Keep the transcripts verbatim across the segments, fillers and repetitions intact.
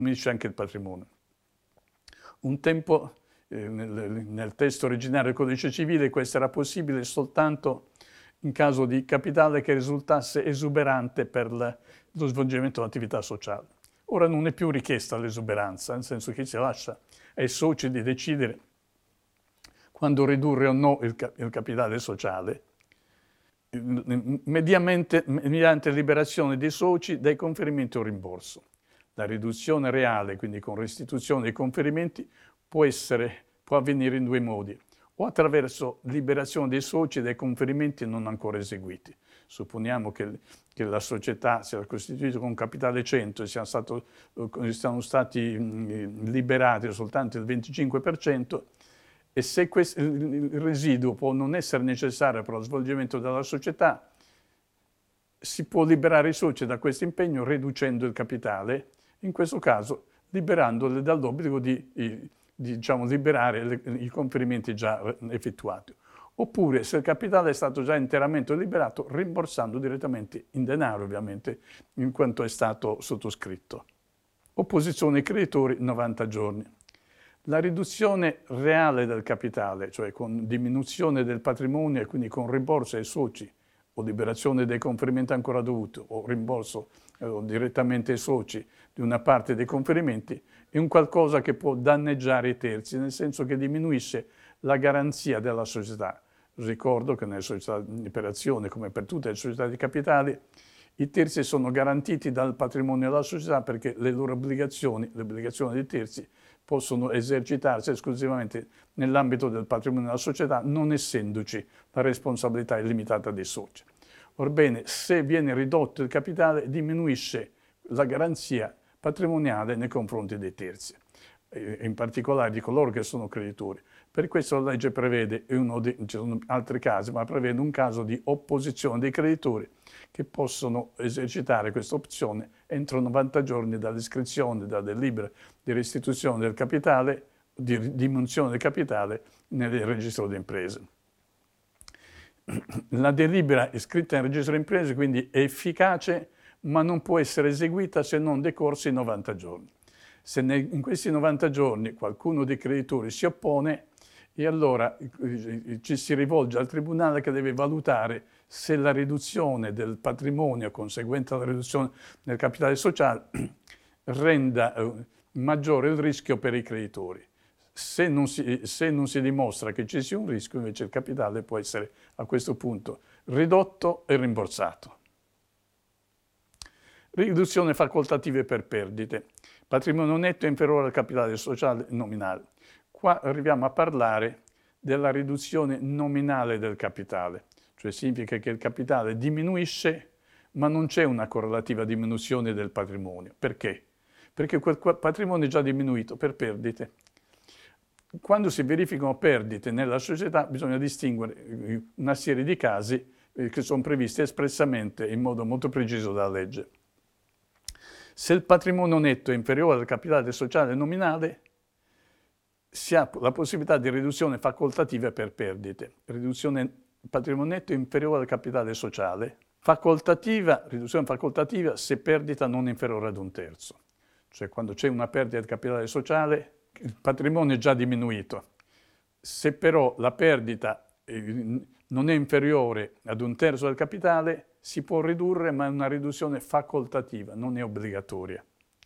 diminuisce anche il patrimonio. Un tempo eh, nel, nel testo originario del Codice Civile questo era possibile soltanto in caso di capitale che risultasse esuberante per la, lo svolgimento dell'attività sociale. Ora non è più richiesta l'esuberanza, nel senso che si lascia ai soci di decidere quando ridurre o no il, il capitale sociale, mediamente, mediante liberazione dei soci dai conferimenti o rimborso. La riduzione reale, quindi con restituzione dei conferimenti, può, essere, può avvenire in due modi, o attraverso liberazione dei soci dai conferimenti non ancora eseguiti. Supponiamo che, che la società sia costituita con un capitale cento e siano, stato, siano stati liberati soltanto il venticinque per cento, e se questo, il residuo può non essere necessario per lo svolgimento della società, si può liberare i soci da questo impegno riducendo il capitale, in questo caso liberandoli dall'obbligo di, di diciamo, liberare le, i conferimenti già effettuati. Oppure, se il capitale è stato già interamente liberato, rimborsando direttamente in denaro, ovviamente, in quanto è stato sottoscritto. Opposizione ai creditori, novanta giorni. La riduzione reale del capitale, cioè con diminuzione del patrimonio e quindi con rimborso ai soci, o liberazione dei conferimenti ancora dovuti, o rimborso eh, direttamente ai soci di una parte dei conferimenti, è un qualcosa che può danneggiare i terzi, nel senso che diminuisce la garanzia della società. Ricordo che nelle società di operazione, come per tutte le società di capitali, i terzi sono garantiti dal patrimonio della società perché le loro obbligazioni, le obbligazioni dei terzi, possono esercitarsi esclusivamente nell'ambito del patrimonio della società, non essendoci la responsabilità illimitata dei soci. Orbene, se viene ridotto il capitale, diminuisce la garanzia patrimoniale nei confronti dei terzi, in particolare di coloro che sono creditori. Per questo la legge prevede, uno di, ci sono altri casi, ma prevede un caso di opposizione dei creditori che possono esercitare questa opzione entro novanta giorni dall'iscrizione, dalla delibera di restituzione del capitale, di diminuzione del capitale nel registro di imprese. La delibera iscritta nel registro di imprese quindi è efficace, ma non può essere eseguita se non decorsi novanta giorni. Se in questi novanta giorni qualcuno dei creditori si oppone, e allora ci si rivolge al tribunale che deve valutare se la riduzione del patrimonio conseguente alla riduzione del capitale sociale renda maggiore il rischio per i creditori. Se non, si, se non si dimostra che ci sia un rischio, invece il capitale può essere a questo punto ridotto e rimborsato. Riduzione facoltative per perdite. Patrimonio netto inferiore al capitale sociale nominale. Qua arriviamo a parlare della riduzione nominale del capitale, cioè significa che il capitale diminuisce, ma non c'è una correlativa diminuzione del patrimonio. Perché? Perché quel patrimonio è già diminuito per perdite. Quando si verificano perdite nella società bisogna distinguere una serie di casi che sono previsti espressamente in modo molto preciso dalla legge. Se il patrimonio netto è inferiore al capitale sociale nominale, si ha la possibilità di riduzione facoltativa per perdite. Riduzione patrimonio netto inferiore al capitale sociale. Facoltativa, riduzione facoltativa se perdita non inferiore ad un terzo. Cioè quando c'è una perdita del capitale sociale, il patrimonio è già diminuito. Se però la perdita non è inferiore ad un terzo del capitale, si può ridurre, ma è una riduzione facoltativa, non è obbligatoria.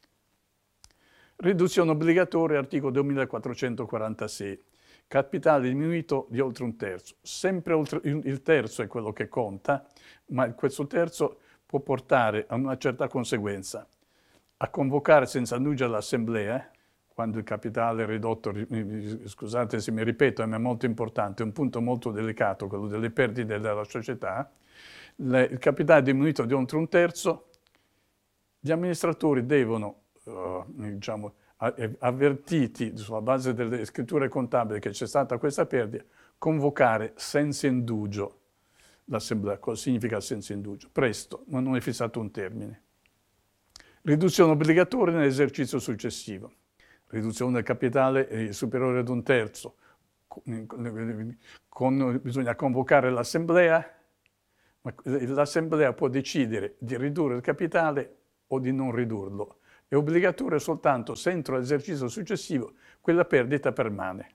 Riduzione obbligatoria, articolo duemilaquattrocentoquarantasei. Capitale diminuito di oltre un terzo. Sempre oltre, il terzo è quello che conta, ma questo terzo può portare a una certa conseguenza. A convocare senza indugio l'assemblea, quando il capitale è ridotto, scusate se mi ripeto, ma è molto importante, è un punto molto delicato, quello delle perdite della società. Il capitale è diminuito di oltre un terzo, gli amministratori devono, uh, diciamo, avvertiti sulla base delle scritture contabili che c'è stata questa perdita, convocare senza indugio l'assemblea. Cosa significa senza indugio? Presto, ma non è fissato un termine. Riduzione obbligatoria nell'esercizio successivo. Riduzione del capitale superiore ad un terzo. Con, con, bisogna convocare l'assemblea, ma l'assemblea può decidere di ridurre il capitale o di non ridurlo. È è obbligatoria soltanto se entro l'esercizio successivo quella perdita permane.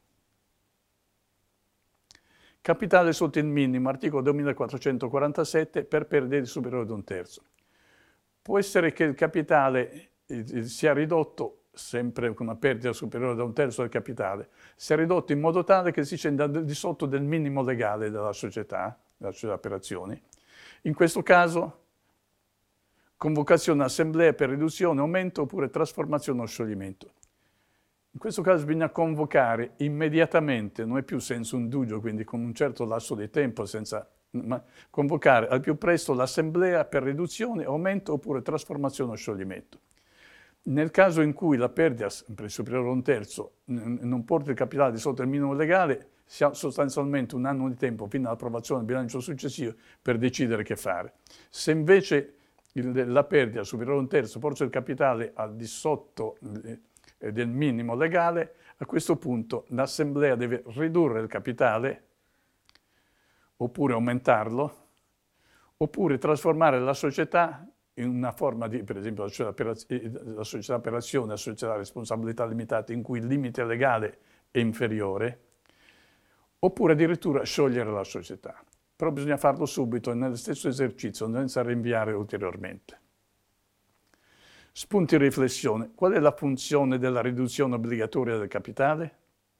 Capitale sotto il minimo, articolo duemilaquattrocentoquarantasette, per perdite superiori ad un terzo. Può essere che il capitale sia ridotto, sempre con una perdita superiore ad un terzo del capitale, sia ridotto in modo tale che si scenda al di sotto del minimo legale della società, della società per azioni. In questo caso, convocazione assemblea per riduzione, aumento oppure trasformazione o scioglimento. In questo caso bisogna convocare immediatamente, non è più senza indugio, quindi con un certo lasso di tempo, senza, ma convocare al più presto l'assemblea per riduzione, aumento oppure trasformazione o scioglimento. Nel caso in cui la perdita, sempre superiore a un terzo, non porta il capitale di sotto il minimo legale, si ha sostanzialmente un anno di tempo fino all'approvazione del bilancio successivo per decidere che fare. Se invece il, la perdita superiore a un terzo porta il capitale al di sotto del minimo legale, a questo punto l'assemblea deve ridurre il capitale oppure aumentarlo, oppure trasformare la società in una forma di, per esempio, la società per, la società per azione, la società a responsabilità limitata, in cui il limite legale è inferiore, oppure addirittura sciogliere la società. Però bisogna farlo subito, nello stesso esercizio, senza rinviare ulteriormente. Spunti di riflessione. Qual è la funzione della riduzione obbligatoria del capitale?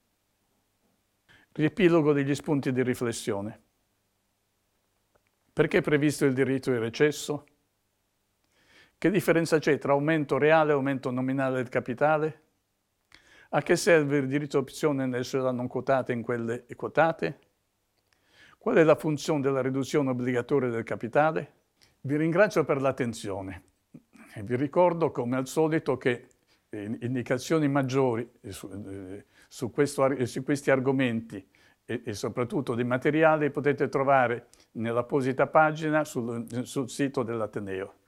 Riepilogo degli spunti di riflessione. Perché è previsto il diritto di recesso? Che differenza c'è tra aumento reale e aumento nominale del capitale? A che serve il diritto di opzione nelle società non quotate e in quelle quotate? Qual è la funzione della riduzione obbligatoria del capitale? Vi ringrazio per l'attenzione. Vi ricordo, come al solito, che indicazioni maggiori su, su, questo, su questi argomenti e, e soprattutto di materiali potete trovare nell'apposita pagina sul, sul sito dell'Ateneo.